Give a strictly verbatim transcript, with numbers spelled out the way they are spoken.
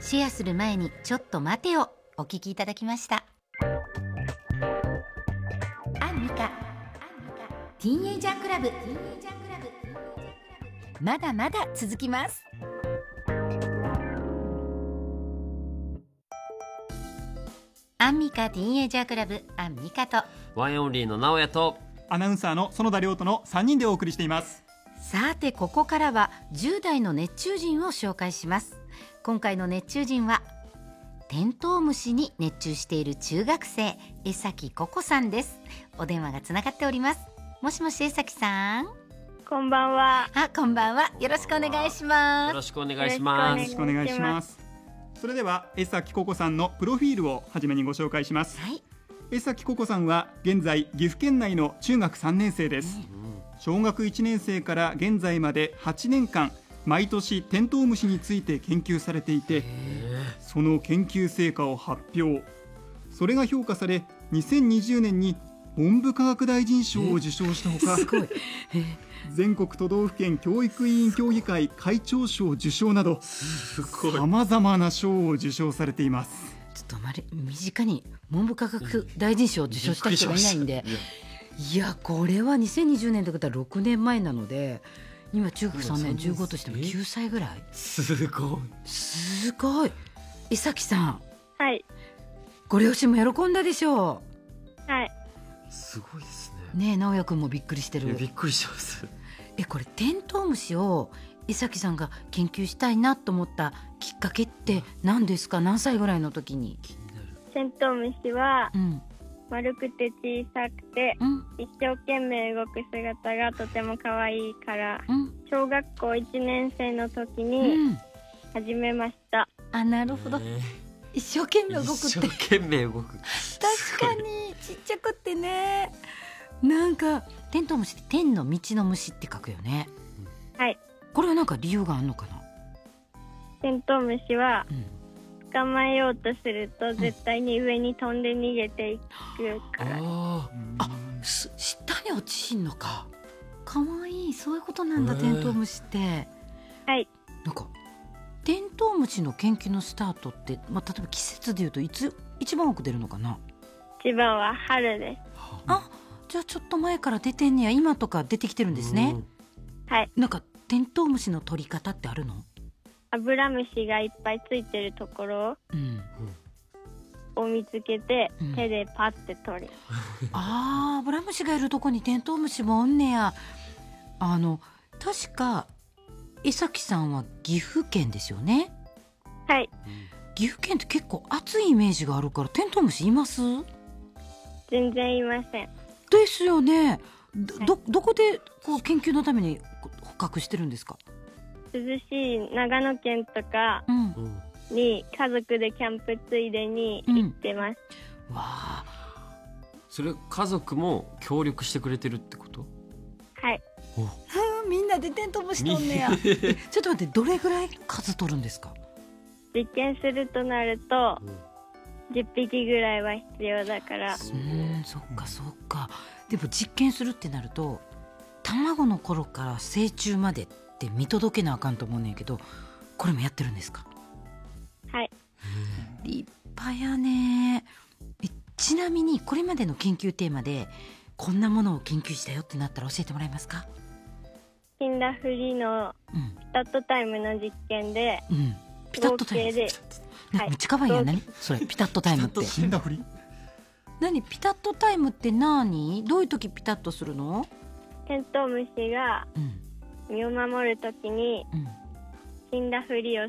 シェアする前にちょっと待てをお聞きいただきました。アンミカティーンエイジャークラブ、まだまだ続きます。アンミカティーンエイジャークラブ、アンミカとワンエンオンリーの直哉とアナウンサーの園田亮とのさんにんでお送りしています。 さて、ここからはじゅう代の熱中人を紹介します。今回の熱中人はテントウムシに熱中している中学生、江崎ココさんです。お電話がつながっております。もしもし、江崎さん。 こんばんは。 あ、こんばんは。よろしくお願いします。 よろしくお願いします。 よろしくお願いします。それでは江崎ココさんのプロフィールをはじめにご紹介します。 はい、 江崎ココさんは現在岐阜県内の中学さんねん生です。小学いちねん生から現在まではちねんかん毎年テントウムシについて研究されていて、その研究成果を発表。それが評価されにせんにじゅうねんに文部科学大臣賞を受賞したほか、 すごい全国都道府県教育委員協議会会長賞受賞などさまざまな賞を受賞されています。 ちょっとあまり身近に文部科学大臣賞を受賞した人がいないんで、いや、これはにせんにじゅうねんということはろくねんまえなので、今中学さんねん、じゅうごとしてもきゅうさいぐらい。 すごいすごい。江崎さん、 はい。 ご両親も喜んだでしょはい。 すごいですね。 ねえ、直哉くんもびっくりしてる。 びっくりしてます。 え、これテントウムシを江崎さんが研究したいなと思ったきっかけって何ですか？何歳ぐらいの時に？ テントウムシはうん丸くて小さくて、 うん、 一生懸命動く姿がとても可愛いから、 うん、 小学校いちねん生の時うにん、 始めました。 あ、なるほど。 え一生懸命動く一って生懸命動く。 確かにちっちゃくってね。なんかテントウムシって天の道の虫って書くよね。 はい。 これはなんか理由があるのかな？ テントウムシはうん、 捕まえようとすると絶対に上に飛んで逃げていくから、 ああ、す下に落ちんのか。かわいい。そういうことなんだ、 へーテントウムシって。 はい。 なんかテントウムシの研究のスタートって、まあ、例えば季節でいうといつ一番多く出るのかな？ 一番は春です。 あ、じゃあちょっと前から出てんねや。今とか出てきてるんですね。 はい。 なんかテントウムシの取り方ってあるの？ アブラムシがいっぱいついてるところうんを見つけて、 うん手でパッて取る。 あー、アブラムシがいるとこにテントウムシもおんねや。あの確か江崎さんは岐阜県ですよね。 はい。 岐阜県って結構暑いイメージがあるから、テントウムシいます？ 全然いません。 ですよね。ど、ど、どこでこう研究のために捕獲してるんですか？ 涼しい長野県とかうん、 うんに家族でキャンプついでに行ってます。 わあ、 それ家族も協力してくれてるってこと？ はい。 うん、みんなでテントウムシとんねや。えちょっと待って、どれぐらい数取るんですか？ 実験するとなるとじゅっぴきぐらいは必要だから。 うーん、そっかそっか。でも実験するってなると卵の頃から成虫までって見届けなあかんと思うねんけど、これもやってるんですか？ はい。 立派やね。えちなみにこれまでの研究テーマでこんなものを研究したよってなったら教えてもらえますか？ 死んだふりのうんピタットタイムの実験で、 うん、ピタッ合とタイム計でなんかめっちゃかわいいやん。何それピタッとタイムって死んだふり。 何？ピタッとタイムって何？どういう時ピタッとするの？ テントウムシがうん身を守るときにうん死んだふりを